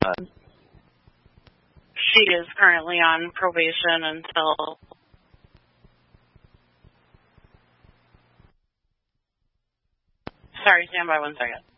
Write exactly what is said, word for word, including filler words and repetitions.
Uh, she is currently on probation until... Sorry, stand by one second.